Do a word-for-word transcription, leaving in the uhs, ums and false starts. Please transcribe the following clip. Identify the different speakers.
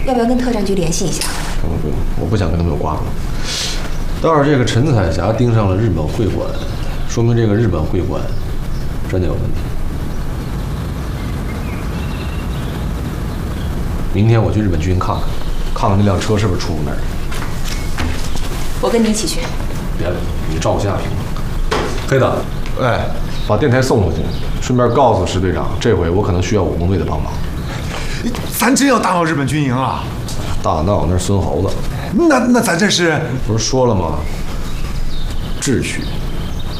Speaker 1: 要不要跟特战局联系一下？
Speaker 2: 不用不用，我不想跟他们有瓜葛。倒是这个陈彩霞盯上了日本会馆，说明这个日本会馆真的有问题。明天我去日本军营看看，看看那辆车是不是出入那儿。
Speaker 1: 我跟你一起去。
Speaker 2: 别了，你照顾夏平。黑的，哎，把电台送过去，顺便告诉石队长，这回我可能需要武工队的帮忙。
Speaker 3: 咱真要打到日本军营啊？
Speaker 2: 大闹那是孙猴子。
Speaker 3: 那那咱这是
Speaker 2: 不是说了吗？秩序